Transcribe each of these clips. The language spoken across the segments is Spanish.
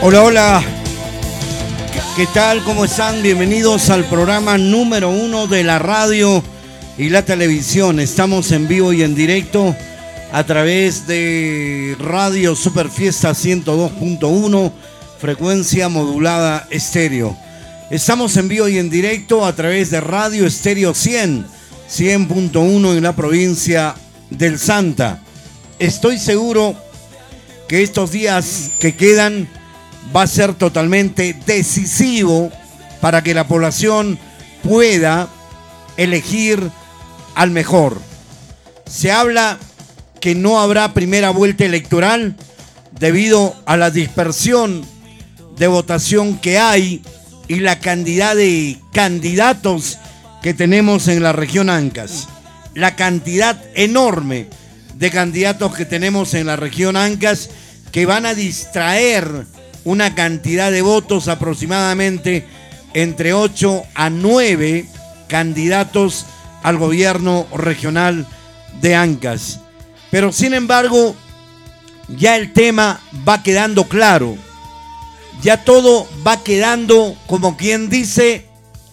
Hola, hola. ¿Qué tal? ¿Cómo están? Bienvenidos al programa número 1 de la radio y la televisión. Estamos en vivo y en directo a través de Radio Super Fiesta 102.1, frecuencia modulada estéreo. Estamos en vivo y en directo a través de Radio Estéreo 100.1 en la provincia del Santa. Estoy seguro que estos días que quedan va a ser totalmente decisivo para que la población pueda elegir al mejor. Se habla que no habrá primera vuelta electoral debido a la dispersión de votación que hay y la cantidad de candidatos que tenemos en la región Ancas. La cantidad enorme de candidatos que tenemos en la región Ancas que van a distraer una cantidad de votos aproximadamente entre 8 a 9 candidatos al gobierno regional de Ancas. Pero sin embargo, ya el tema va quedando claro. Ya todo va quedando, como quien dice,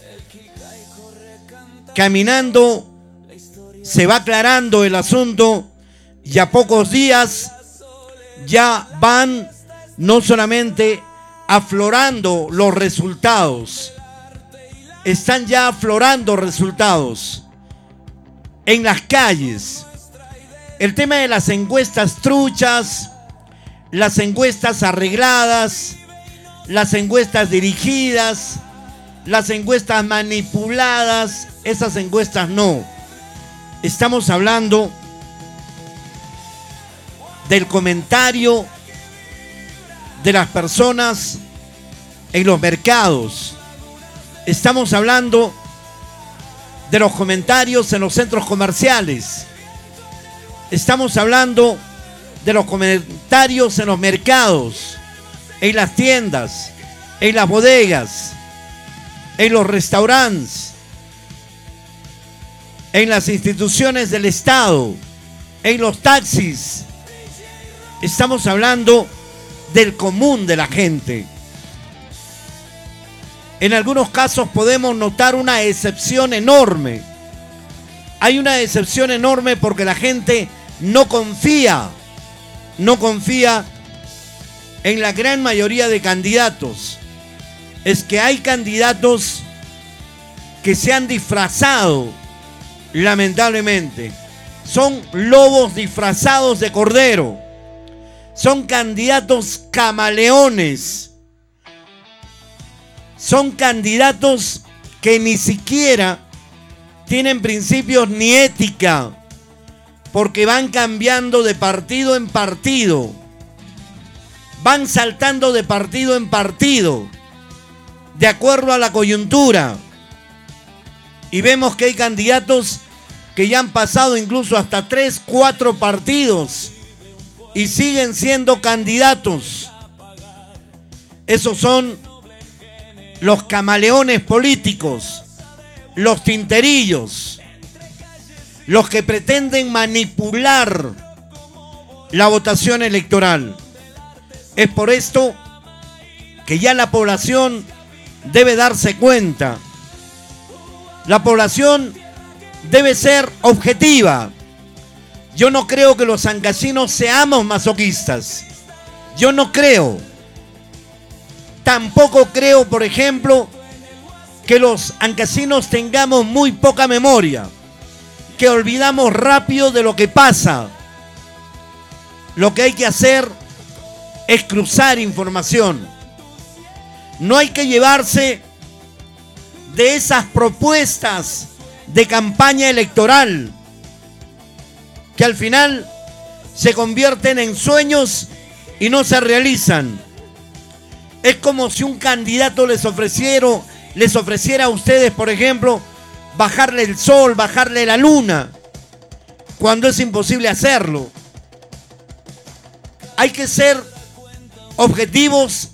caminando, se va aclarando el asunto y a pocos días ya van no solamente aflorando los resultados, están ya aflorando resultados en las calles. El tema de las encuestas truchas, las encuestas arregladas, las encuestas dirigidas, las encuestas manipuladas, esas encuestas no. Estamos hablando del comentario de las personas en los mercados. Estamos hablando de los comentarios en los centros comerciales. Estamos hablando de los comentarios en los mercados, en las tiendas, en las bodegas, en los restaurantes, en las instituciones del Estado, en los taxis. Estamos hablando del común de la gente. En algunos casos podemos notar una decepción enorme. Hay una decepción enorme porque la gente no confía en la gran mayoría de candidatos. Es que hay candidatos que se han disfrazado, lamentablemente. Son lobos disfrazados de cordero. Son candidatos camaleones. Son candidatos que ni siquiera tienen principios ni ética, porque van cambiando de partido en partido. Van saltando de partido en partido, de acuerdo a la coyuntura. Y vemos que hay candidatos que ya han pasado incluso hasta 3, 4 partidos y siguen siendo candidatos. Esos son los camaleones políticos, los tinterillos, los que pretenden manipular la votación electoral. Es por esto que ya la población debe darse cuenta. La población debe ser objetiva. Yo no creo que los ancasinos seamos masoquistas. Yo no creo. Tampoco creo, por ejemplo, que los ancasinos tengamos muy poca memoria, que olvidamos rápido de lo que pasa. Lo que hay que hacer es cruzar información. No hay que llevarse de esas propuestas de campaña electoral que al final se convierten en sueños y no se realizan. Es como si un candidato les ofreciera a ustedes, por ejemplo, bajarle el sol, bajarle la luna, cuando es imposible hacerlo. Hay que ser objetivos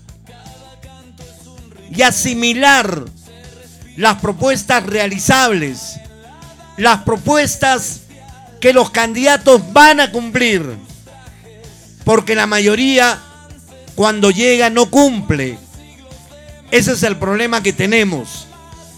y asimilar las propuestas realizables, las propuestas que los candidatos van a cumplir, porque la mayoría cuando llega no cumple. Ese es el problema que tenemos.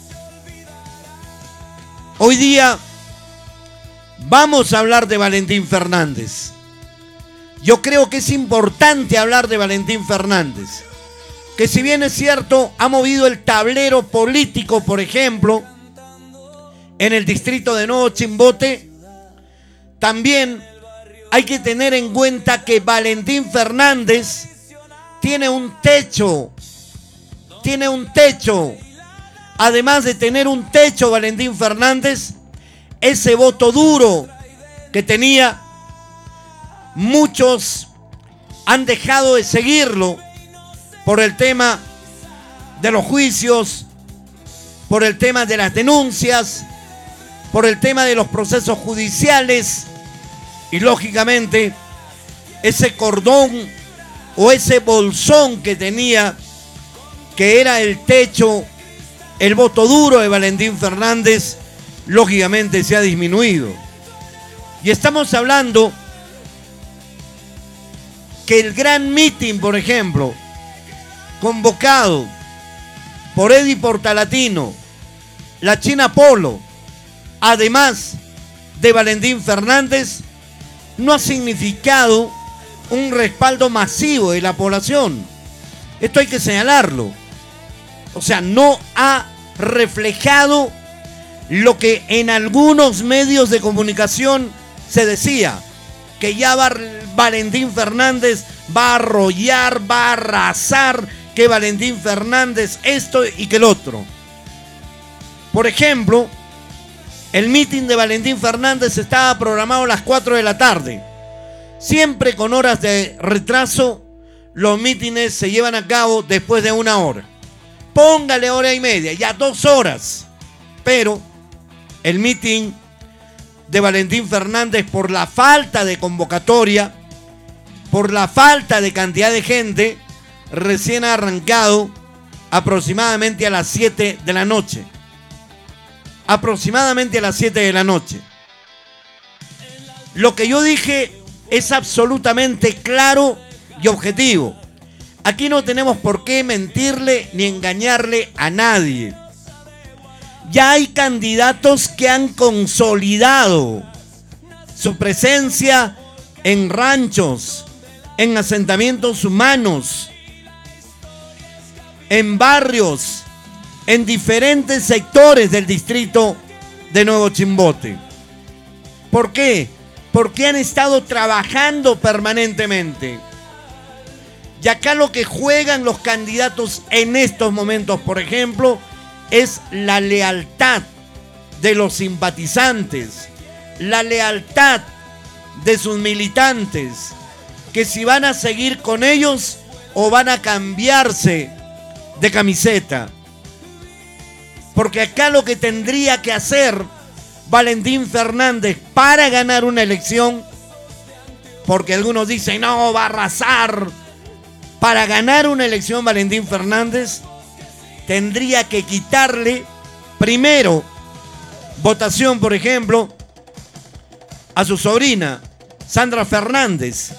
Hoy día vamos a hablar de Valentín Fernández. Yo creo que es importante hablar de Valentín Fernández, que si bien es cierto, ha movido el tablero político, por ejemplo, en el distrito de Nuevo Chimbote, también hay que tener en cuenta que Valentín Fernández tiene un techo. Además de tener un techo, Valentín Fernández, ese voto duro que tenía, muchos han dejado de seguirlo por el tema de los juicios, por el tema de las denuncias, por el tema de los procesos judiciales y lógicamente ese cordón o ese bolsón que tenía, que era el techo, el voto duro de Valentín Fernández, lógicamente se ha disminuido. Y estamos hablando que el gran mitin, por ejemplo, convocado por Eddie Portalatino, la China Polo, además de Valentín Fernández, no ha significado un respaldo masivo de la población. Esto hay que señalarlo. O sea, no ha reflejado lo que en algunos medios de comunicación se decía, que ya Valentín Fernández va a arrollar, va a arrasar, que Valentín Fernández esto y que el otro. Por ejemplo, el mitin de Valentín Fernández estaba programado a las 4 de la tarde. Siempre con horas de retraso, los mítines se llevan a cabo después de 1 hora. Póngale hora y media, ya 2 horas. Pero el mitin de Valentín Fernández, por la falta de convocatoria, por la falta de cantidad de gente, recién ha arrancado aproximadamente a las 7 de la noche. Aproximadamente a las 7 de la noche. Lo que yo dije es absolutamente claro y objetivo. Aquí no tenemos por qué mentirle ni engañarle a nadie. Ya hay candidatos que han consolidado su presencia en ranchos, en asentamientos humanos, en barrios, en diferentes sectores del distrito de Nuevo Chimbote. ¿Por qué? Porque han estado trabajando permanentemente. Y acá lo que juegan los candidatos en estos momentos, por ejemplo, es la lealtad de los simpatizantes, la lealtad de sus militantes, que si van a seguir con ellos o van a cambiarse de camiseta. Porque acá lo que tendría que hacer Valentín Fernández para ganar una elección, porque algunos dicen, no, va a arrasar. Para ganar una elección, Valentín Fernández tendría que quitarle, primero, votación, por ejemplo, a su sobrina, Sandra Fernández,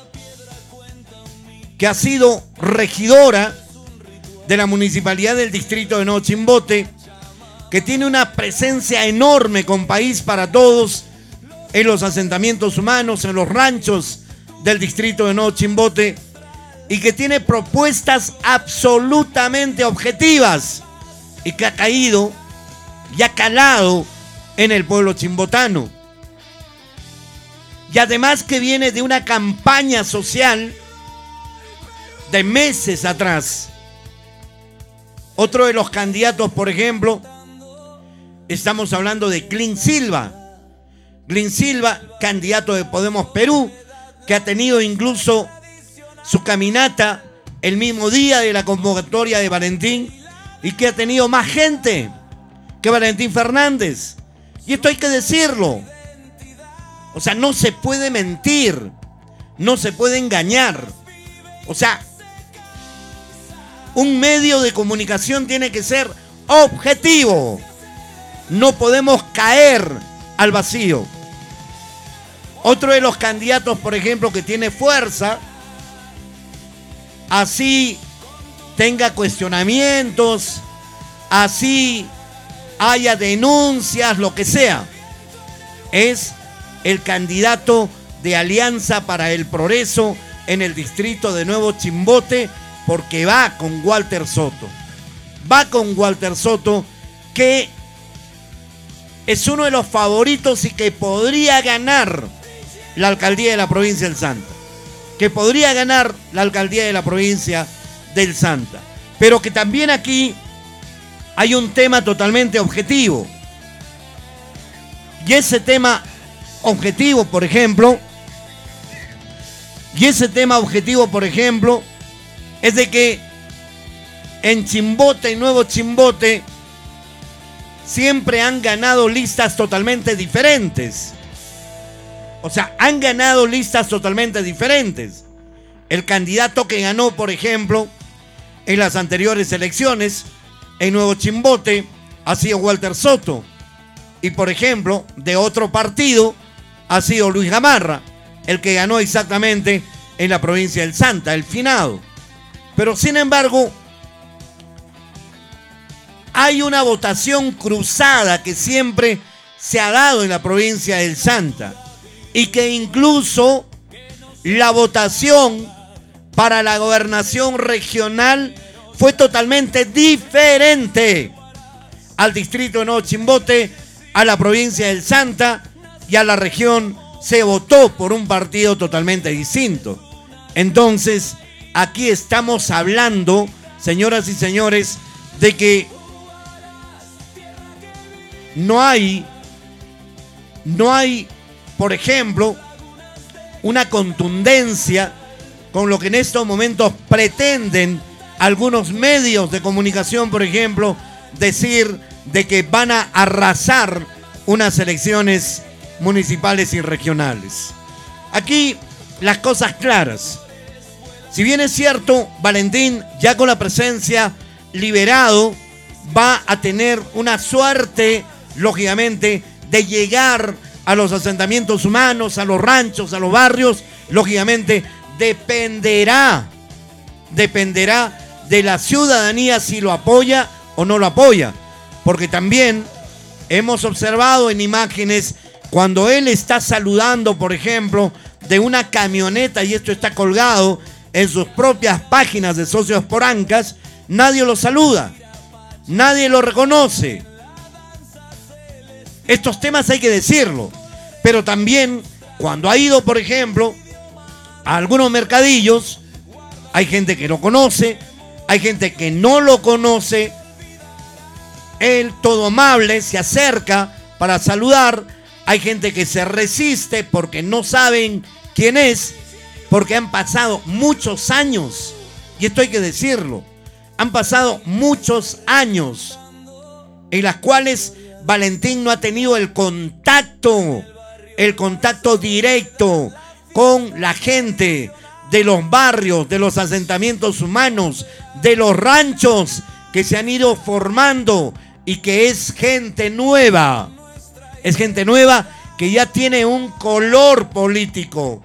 que ha sido regidora de la municipalidad del distrito de Nuevo Chimbote, que tiene una presencia enorme con País para Todos en los asentamientos humanos, en los ranchos del distrito de Nuevo Chimbote, y que tiene propuestas absolutamente objetivas y que ha caído y ha calado en el pueblo chimbotano. Y además que viene de una campaña social de meses atrás. Otro de los candidatos, por ejemplo, estamos hablando de Clint Silva. Clint Silva, candidato de Podemos Perú, que ha tenido incluso su caminata el mismo día de la convocatoria de Valentín y que ha tenido más gente que Valentín Fernández. Y esto hay que decirlo. O sea, no se puede mentir, no se puede engañar. O sea, un medio de comunicación tiene que ser objetivo. No podemos caer al vacío. Otro de los candidatos, por ejemplo, que tiene fuerza así tenga cuestionamientos, así haya denuncias, lo que sea, es el candidato de Alianza para el Progreso en el distrito de Nuevo Chimbote, porque va con Walter Soto. Va con Walter Soto, que es uno de los favoritos y que podría ganar la alcaldía de la provincia del Santa. Que podría ganar la alcaldía de la provincia del Santa. Pero que también aquí hay un tema totalmente objetivo. Y ese tema objetivo, por ejemplo, es de que en Chimbote y Nuevo Chimbote siempre han ganado listas totalmente diferentes. O sea, han ganado listas totalmente diferentes. El candidato que ganó, por ejemplo, en las anteriores elecciones, en Nuevo Chimbote, ha sido Walter Soto. Y, por ejemplo, de otro partido, ha sido Luis Gamarra, el que ganó exactamente en la provincia del Santa, el finado. Pero, sin embargo, hay una votación cruzada que siempre se ha dado en la provincia del Santa, y que incluso la votación para la gobernación regional fue totalmente diferente al distrito de Nuevo Chimbote, a la provincia del Santa y a la región. Se votó por un partido totalmente distinto. Entonces, aquí estamos hablando, señoras y señores, de que no hay, por ejemplo, una contundencia con lo que en estos momentos pretenden algunos medios de comunicación, por ejemplo, decir de que van a arrasar unas elecciones municipales y regionales. Aquí las cosas claras. Si bien es cierto, Valentín, ya con la presencia liberado, va a tener una suerte, lógicamente, de llegar a los asentamientos humanos, a los ranchos, a los barrios. Lógicamente, dependerá de la ciudadanía si lo apoya o no lo apoya. Porque también hemos observado en imágenes cuando él está saludando, por ejemplo, de una camioneta, y esto está colgado en sus propias páginas de Socios por Ancas, nadie lo saluda, nadie lo reconoce. Estos temas hay que decirlo. Pero también cuando ha ido, por ejemplo, a algunos mercadillos, hay gente que lo conoce, hay gente que no lo conoce. Él, todo amable, se acerca para saludar. Hay gente que se resiste porque no saben quién es, porque han pasado muchos años. Y esto hay que decirlo. Han pasado muchos años en las cuales Valentín no ha tenido el contacto directo con la gente de los barrios, de los asentamientos humanos, de los ranchos que se han ido formando, y que es gente nueva. Es gente nueva que ya tiene un color político.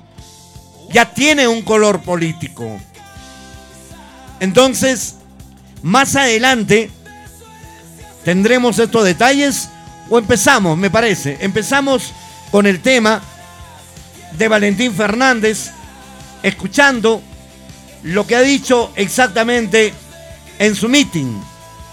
Entonces, más adelante tendremos estos detalles, o empezamos, me parece. Empezamos con el tema de Valentín Fernández, escuchando lo que ha dicho exactamente en su meeting.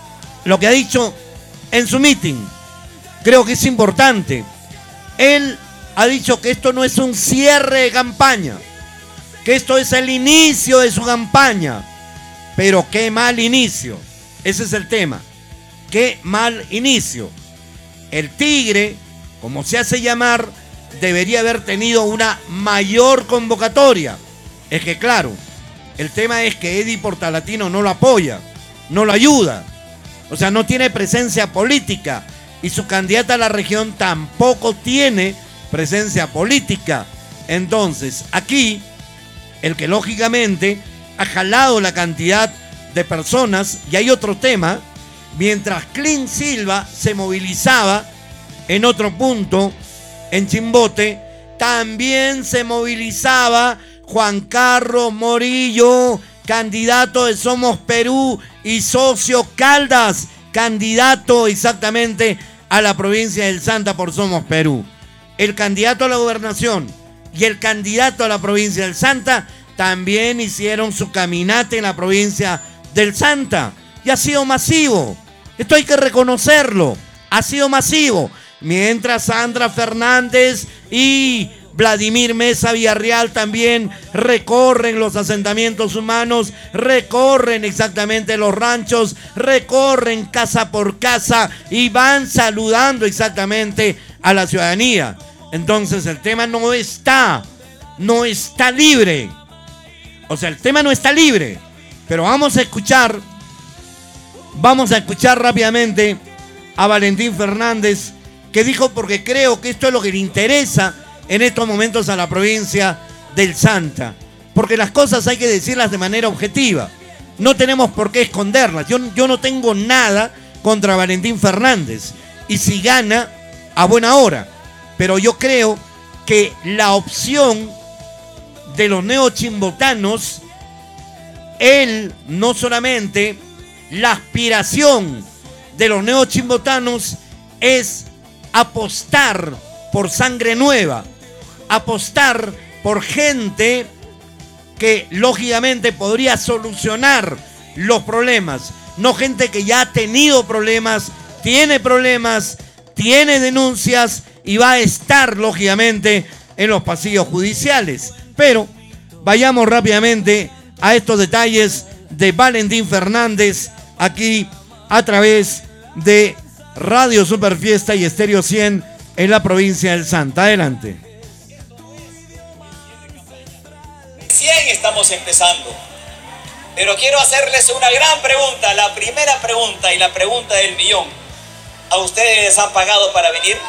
Creo que es importante. Él ha dicho que esto no es un cierre de campaña, que esto es el inicio de su campaña. Pero qué mal inicio. Ese es el tema. Qué mal inicio. El Tigre, como se hace llamar, debería haber tenido una mayor convocatoria. Es que claro, el tema es que Eddie Portalatino no lo apoya, no lo ayuda. O sea, no tiene presencia política. Y su candidata a la región tampoco tiene presencia política. Entonces, aquí, el que lógicamente ha jalado la cantidad de personas, y hay otro tema, mientras Clint Silva se movilizaba en otro punto, en Chimbote, también se movilizaba Juan Carlos Morillo candidato de Somos Perú y socio Caldas, candidato exactamente a la provincia del Santa por Somos Perú. El candidato a la gobernación y el candidato a la provincia del Santa también hicieron su caminata en la provincia del Santa y ha sido masivo. Esto hay que reconocerlo, ha sido masivo. Mientras Sandra Fernández y Vladimir Mesa Villarreal también recorren los asentamientos humanos, recorren exactamente los ranchos, recorren casa por casa y van saludando exactamente a la ciudadanía. Entonces el tema no está libre. O sea, el tema no está libre. Pero vamos a escuchar rápidamente a Valentín Fernández, que dijo, porque creo que esto es lo que le interesa en estos momentos a la provincia del Santa, porque las cosas hay que decirlas de manera objetiva, no tenemos por qué esconderlas. Yo no tengo nada contra Valentín Fernández, y si gana, a buena hora, pero yo creo que la opción de los neochimbotanos, él no solamente, la aspiración de los neochimbotanos es apostar por sangre nueva, apostar por gente que lógicamente podría solucionar los problemas, no gente que ya ha tenido problemas, tiene denuncias y va a estar lógicamente en los pasillos judiciales. Pero vayamos rápidamente a estos detalles de Valentín Fernández aquí a través de Radio Superfiesta y Estéreo 100 en la provincia del Santa. Adelante. Recién estamos empezando, pero quiero hacerles una gran pregunta, la primera pregunta y la pregunta del millón. ¿A ustedes les han pagado para venir?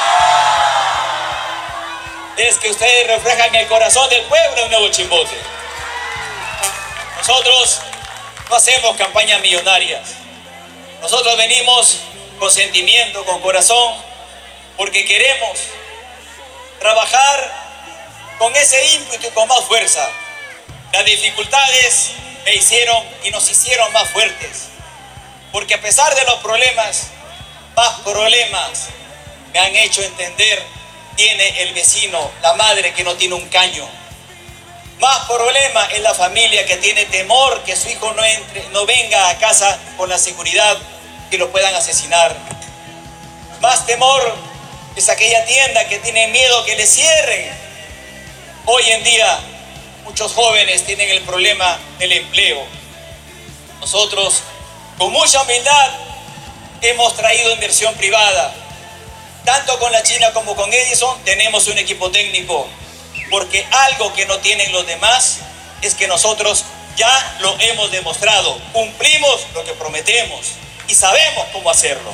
Es que ustedes reflejan el corazón del pueblo en Nuevo Chimbote. Nosotros no hacemos campañas millonarias. Nosotros venimos con sentimiento, con corazón, porque queremos trabajar con ese ímpetu y con más fuerza. Las dificultades me hicieron y nos hicieron más fuertes, porque a pesar de los problemas, más problemas me han hecho entender: tiene el vecino, la madre que no tiene un caño. Más problema en la familia que tiene temor que su hijo no venga a casa con la seguridad que lo puedan asesinar. Más temor es aquella tienda que tiene miedo que le cierren. Hoy en día muchos jóvenes tienen el problema del empleo. Nosotros, con mucha humildad, hemos traído inversión privada. Tanto con la China como con Edison tenemos un equipo técnico, porque algo que no tienen los demás es que nosotros ya lo hemos demostrado. Cumplimos lo que prometemos y sabemos cómo hacerlo.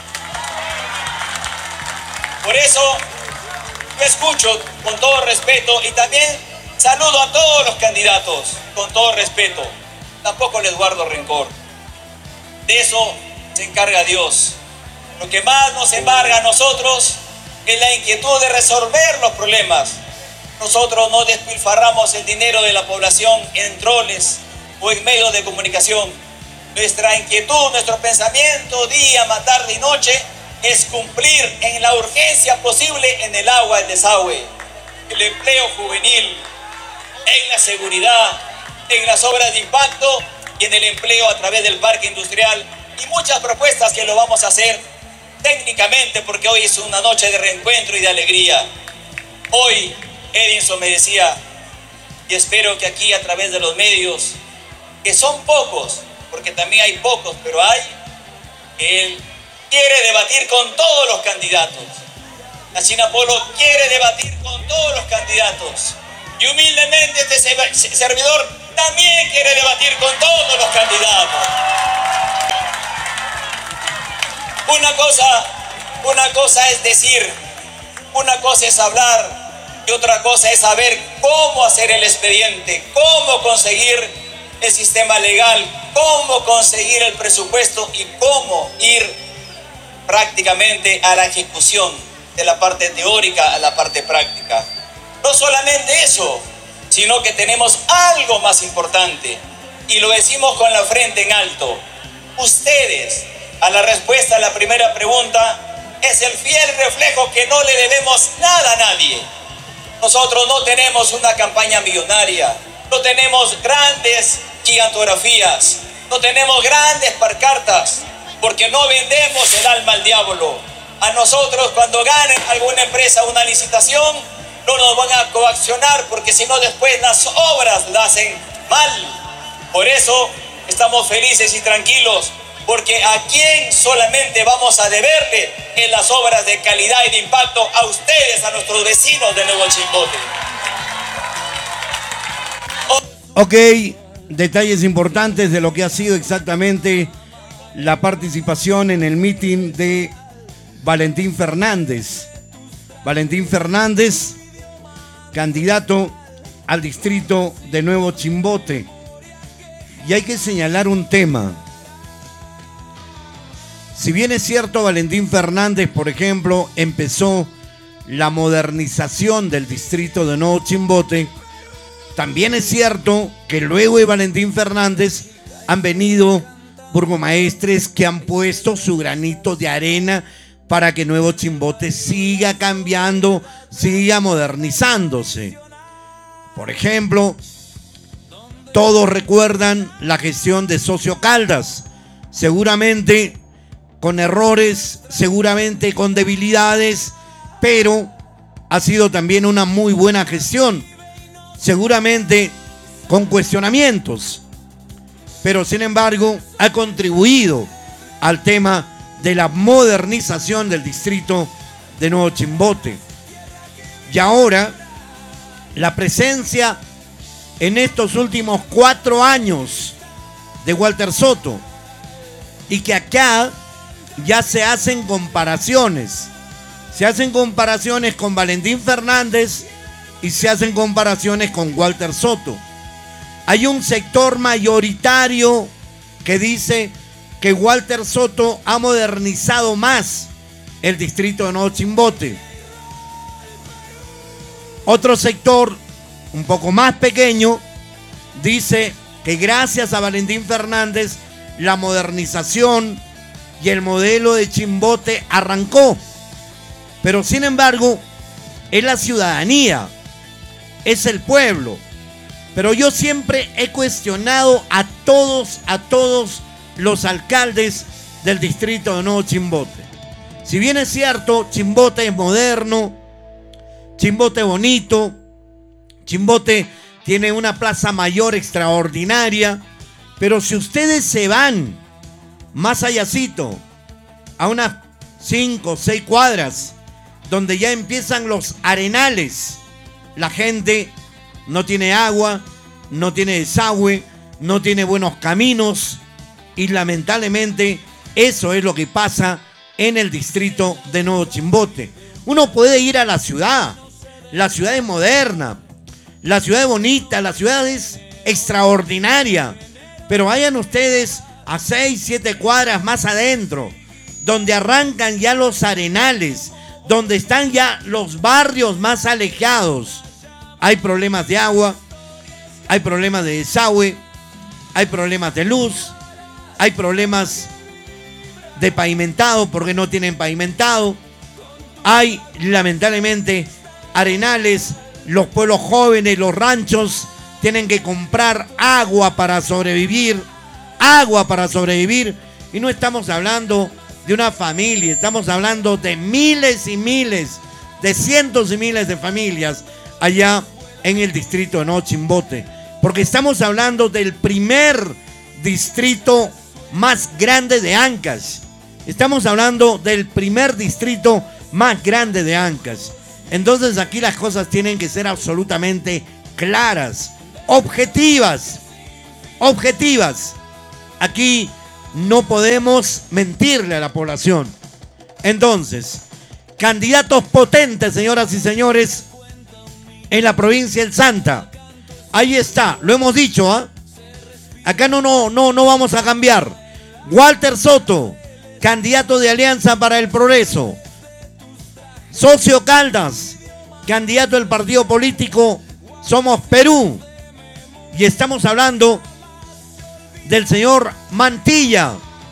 Por eso yo escucho con todo respeto y también saludo a todos los candidatos con todo respeto. Tampoco les guardo rencor. De eso se encarga Dios. Lo que más nos embarga a nosotros es la inquietud de resolver los problemas. Nosotros no despilfarramos el dinero de la población en troles o en medios de comunicación. Nuestra inquietud, nuestro pensamiento, día, tarde y noche, es cumplir en la urgencia posible en el agua, el desagüe, el empleo juvenil, en la seguridad, en las obras de impacto y en el empleo a través del parque industrial, y muchas propuestas que lo vamos a hacer técnicamente, porque hoy es una noche de reencuentro y de alegría. Hoy Edison me decía, y espero que aquí a través de los medios, que son pocos, porque también hay pocos, pero hay, que él quiere debatir con todos los candidatos. La China Polo quiere debatir con todos los candidatos. Y humildemente este servidor también quiere debatir con todos los candidatos. Una cosa es decir, una cosa es hablar, y otra cosa es saber cómo hacer el expediente, cómo conseguir el sistema legal, cómo conseguir el presupuesto y cómo ir prácticamente a la ejecución de la parte teórica a la parte práctica. No solamente eso, sino que tenemos algo más importante. y lo decimos con la frente en alto. Ustedes, a la respuesta a la primera pregunta, es el fiel reflejo que no le debemos nada a nadie. Nosotros no tenemos una campaña millonaria, no tenemos grandes gigantografías, no tenemos grandes pancartas, porque no vendemos el alma al diablo. A nosotros, cuando gane alguna empresa una licitación, no nos van a coaccionar, porque si no después las obras las hacen mal. Por eso estamos felices y tranquilos, porque a quién solamente vamos a deberle en las obras de calidad y de impacto, a ustedes, a nuestros vecinos de Nuevo Chimbote. Ok, detalles importantes de lo que ha sido exactamente la participación en el meeting de Valentín Fernández. Valentín Fernández, candidato al distrito de Nuevo Chimbote. Y hay que señalar un tema. Si bien es cierto, Valentín Fernández, por ejemplo, empezó la modernización del distrito de Nuevo Chimbote, también es cierto que luego de Valentín Fernández han venido burgomaestres que han puesto su granito de arena para que Nuevo Chimbote siga cambiando, siga modernizándose. Por ejemplo, todos recuerdan la gestión de Socio Caldas, seguramente con errores, seguramente con debilidades, pero ha sido también una muy buena gestión, seguramente con cuestionamientos, pero sin embargo ha contribuido al tema de la modernización del distrito de Nuevo Chimbote. Y ahora la presencia en estos últimos 4 años de Walter Soto, y que acá ya se hacen comparaciones. Se hacen comparaciones con Valentín Fernández y se hacen comparaciones con Walter Soto. Hay un sector mayoritario que dice que Walter Soto ha modernizado más el distrito de Nuevo Chimbote. Otro sector, un poco más pequeño, dice que gracias a Valentín Fernández la modernización y el modelo de Chimbote arrancó. Pero sin embargo, es la ciudadanía, es el pueblo. Pero yo siempre he cuestionado a todos los alcaldes del distrito de Nuevo Chimbote. Si bien es cierto, Chimbote es moderno, Chimbote bonito, Chimbote tiene una plaza mayor extraordinaria, pero si ustedes se van más allácito, a unas 5 o 6 cuadras, donde ya empiezan los arenales, la gente no tiene agua, no tiene desagüe, no tiene buenos caminos, y lamentablemente eso es lo que pasa en el distrito de Nuevo Chimbote. Uno puede ir a la ciudad es moderna, la ciudad es bonita, la ciudad es extraordinaria, pero vayan ustedes a 6, 7 cuadras más adentro, donde arrancan ya los arenales, donde están ya los barrios más alejados. Hay problemas de agua, hay problemas de desagüe, hay problemas de luz, hay problemas de pavimentado porque no tienen pavimentado, hay lamentablemente arenales, los pueblos jóvenes, los ranchos tienen que comprar agua para sobrevivir, y no estamos hablando de una familia, estamos hablando de miles y miles, de cientos y miles de familias allá en el distrito de Nuevo Chimbote, porque estamos hablando del primer distrito más grande de Ancash, estamos hablando del primer distrito más grande de Ancash. Entonces aquí las cosas tienen que ser absolutamente claras, objetivas. Aquí no podemos mentirle a la población. Entonces, candidatos potentes, señoras y señores, en la provincia del Santa. Ahí está, lo hemos dicho, ¿ah? Acá no vamos a cambiar. Walter Soto, candidato de Alianza para el Progreso. Socio Caldas, candidato del partido político Somos Perú. Y estamos hablando del señor Mantilla.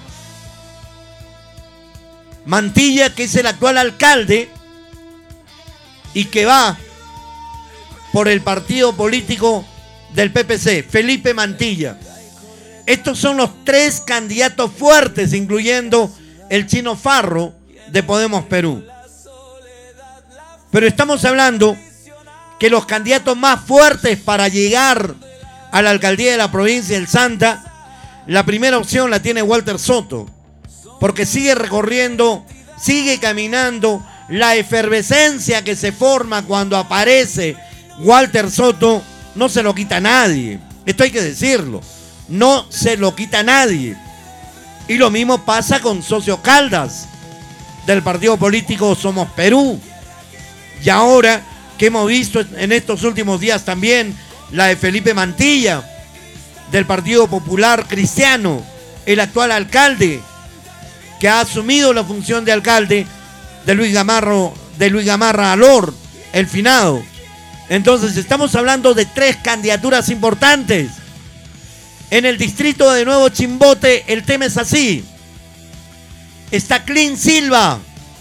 Mantilla, que es el actual alcalde y que va por el partido político del PPC, Felipe Mantilla. Estos son los 3 candidatos fuertes, incluyendo el Chino Farro de Podemos Perú. Pero estamos hablando que los candidatos más fuertes para llegar a la alcaldía de la provincia del Santa, la primera opción la tiene Walter Soto, porque sigue recorriendo, sigue caminando. La efervescencia que se forma cuando aparece Walter Soto no se lo quita a nadie. Esto hay que decirlo. No se lo quita a nadie. Y lo mismo pasa con Socio Caldas, del partido político Somos Perú. Y ahora que hemos visto en estos últimos días también la de Felipe Mantilla, del Partido Popular Cristiano, el actual alcalde, que ha asumido la función de alcalde de Luis Gamarra Alor, el finado. Entonces estamos hablando de 3 candidaturas importantes. En el distrito de Nuevo Chimbote el tema es así. Está Clint Silva,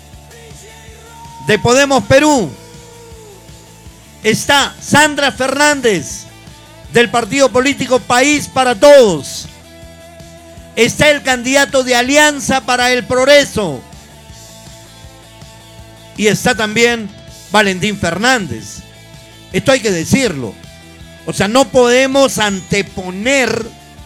de Podemos Perú. Está Sandra Fernández, del partido político País para Todos. Está el candidato de Alianza para el Progreso. Y está también Valentín Fernández. Esto hay que decirlo. O sea, no podemos anteponer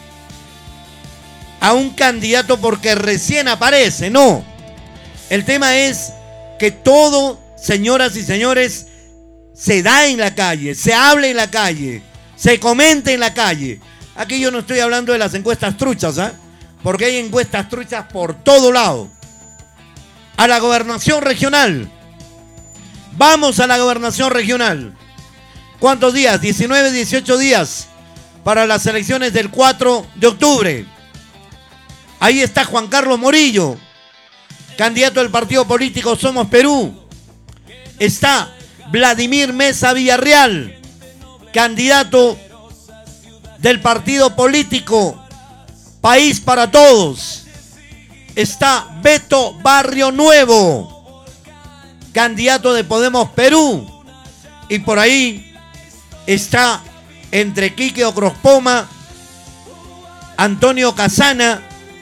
a un candidato porque recién aparece, no. El tema es que todo, señoras y señores, se da en la calle, se habla en la calle, se comenta en la calle. Aquí yo no estoy hablando de las encuestas truchas, ¿eh? Porque hay encuestas truchas por todo lado. A la gobernación regional. Vamos a la gobernación regional. ¿Cuántos días? 19, 18 días para las elecciones del 4 de octubre. Ahí está Juan Carlos Morillo, candidato del partido político Somos Perú. Está Vladimir Mesa Villarreal, candidato del partido político País para Todos. Está Beto Barrio Nuevo, candidato de Podemos Perú. Y por ahí está entre Quique Ocrospoma, Antonio Casana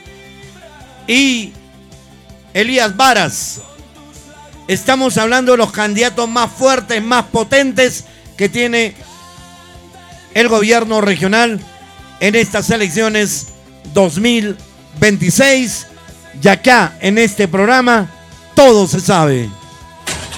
y Elías Varas. Estamos hablando de los candidatos más fuertes, más potentes que tiene el gobierno regional en estas elecciones 2026. Y acá en este programa todo se sabe.